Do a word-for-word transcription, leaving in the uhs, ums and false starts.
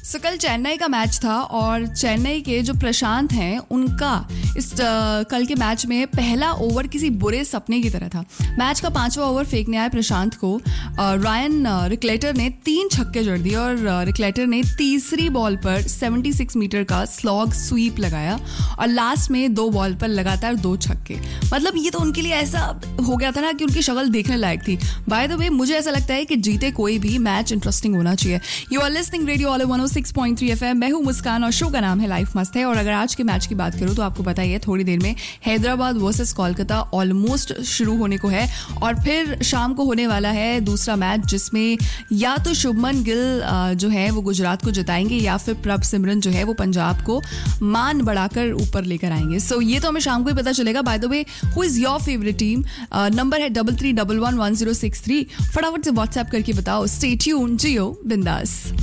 सो so, कल चेन्नई का match था और चेन्नई के जो प्रशांत हैं उनका इस uh, कल के मैच में पहला ओवर किसी बुरे सपने की तरह था। मैच का पांचवा ओवर फेंकने आए प्रशांत को रायन uh, रिक्लेटर ने तीन छक्के जड़ दिए और uh, रिक्लेटर ने तीसरी बॉल पर छिहत्तर मीटर का स्लॉग स्वीप लगाया और लास्ट में दो बॉल पर लगातार दो छक्के। मतलब ये तो उनके लिए ऐसा हो गया था ना कि उनकी शक्ल देखने लायक थी। बाय द वे मुझे ऐसा लगता है कि जीते कोई भी मैच इंटरेस्टिंग होना चाहिए। You are listening radio all one O six point three F M. मैं हूं मुस्कान और शो का नाम है लाइफ मस्त है। और अगर आज के मैच की बात करूं तो आपको पता ही है थोड़ी देर में हैदराबाद वर्सेस कोलकाता ऑलमोस्ट शुरू होने को है और फिर शाम को होने वाला है दूसरा मैच जिसमें या तो शुभमन गिल जो है वो गुजरात को जिताएंगे या फिर प्रभ सिमरन जो है वो पंजाब को मान बढ़ाकर ऊपर लेकर आएंगे। सो so, ये तो हमें शाम को ही पता चलेगा। By the way who is your favourite team? Number है double three double one one zero six three. फटाफट से व्हाट्सएप करके बताओ। स्टे ट्यून्ड, जियो बिंदास।